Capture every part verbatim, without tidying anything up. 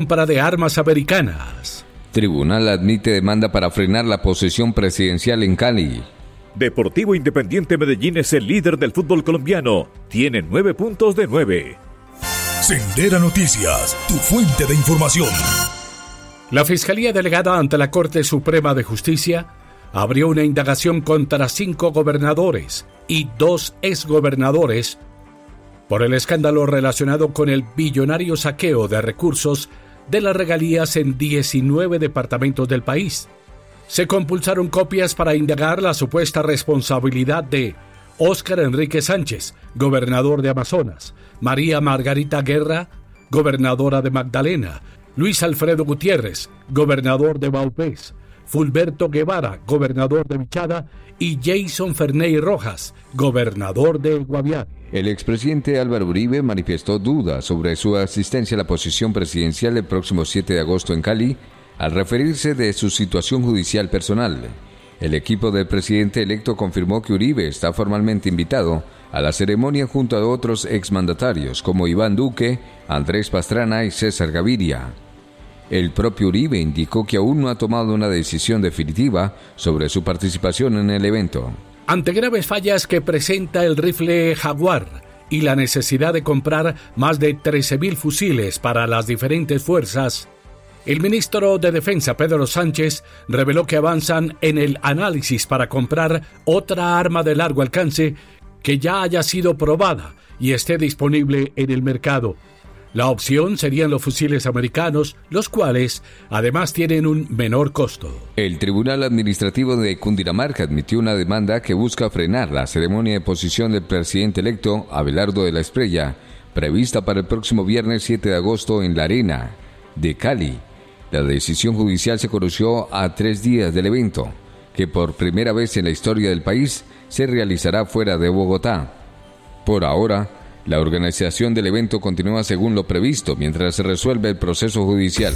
compra de armas americanas. Tribunal admite demanda para frenar la posesión presidencial en Cali. Deportivo Independiente Medellín es el líder del fútbol colombiano. Tiene nueve puntos de nueve. Sendera Noticias, tu fuente de información. La Fiscalía Delegada ante la Corte Suprema de Justicia abrió una indagación contra cinco gobernadores y dos exgobernadores por el escándalo relacionado con el billonario saqueo de recursos de las regalías en diecinueve departamentos del país. Se compulsaron copias para indagar la supuesta responsabilidad de Óscar Enrique Sánchez, gobernador de Amazonas, María Margarita Guerra, gobernadora de Magdalena, Luis Alfredo Gutiérrez, gobernador de Vaupés, Fulberto Guevara, gobernador de Vichada, y Jason Ferney Rojas, gobernador de Guaviare. El expresidente Álvaro Uribe manifestó dudas sobre su asistencia a la posesión presidencial el próximo siete de agosto en Cali, al referirse de su situación judicial personal. El equipo del presidente electo confirmó que Uribe está formalmente invitado a la ceremonia junto a otros exmandatarios como Iván Duque, Andrés Pastrana y César Gaviria. El propio Uribe indicó que aún no ha tomado una decisión definitiva sobre su participación en el evento. Ante graves fallas que presenta el rifle Jaguar y la necesidad de comprar más de trece mil fusiles para las diferentes fuerzas, el ministro de Defensa, Pedro Sánchez, reveló que avanzan en el análisis para comprar otra arma de largo alcance que ya haya sido probada y esté disponible en el mercado. La opción serían los fusiles americanos, los cuales además tienen un menor costo. El Tribunal Administrativo de Cundinamarca admitió una demanda que busca frenar la ceremonia de posesión del presidente electo, Abelardo de la Espriella, prevista para el próximo viernes siete de agosto en La Arena de Cali. La decisión judicial se conoció a tres días del evento, que por primera vez en la historia del país se realizará fuera de Bogotá. Por ahora, la organización del evento continúa según lo previsto mientras se resuelve el proceso judicial.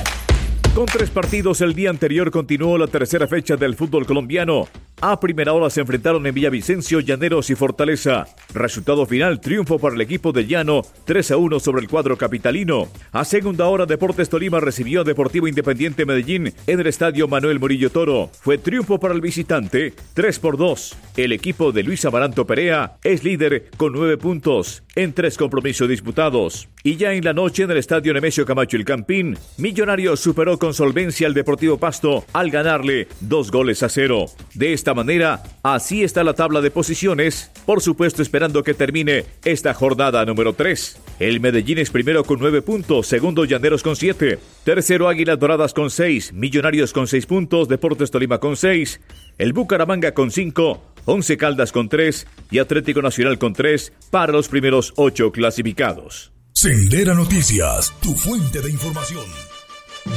Con tres partidos el día anterior continuó la tercera fecha del fútbol colombiano. A primera hora se enfrentaron en Villavicencio, Llaneros y Fortaleza. Resultado final, triunfo para el equipo de Llano, tres a uno sobre el cuadro capitalino. A segunda hora, Deportes Tolima recibió a Deportivo Independiente Medellín en el estadio Manuel Murillo Toro. Fue triunfo para el visitante, tres por dos. El equipo de Luis Amaranto Perea es líder con nueve puntos en tres compromisos disputados. Y ya en la noche en el estadio Nemesio Camacho El Campín, Millonarios superó con solvencia al Deportivo Pasto al ganarle dos goles a cero. De esta manera, así está la tabla de posiciones, por supuesto esperando que termine esta jornada número tres. El Medellín es primero con nueve puntos, segundo Llaneros con siete, tercero Águilas Doradas con seis, Millonarios con seis puntos, Deportes Tolima con seis, el Bucaramanga con cinco, Once Caldas con tres y Atlético Nacional con tres para los primeros ocho clasificados. Sendera Noticias, tu fuente de información.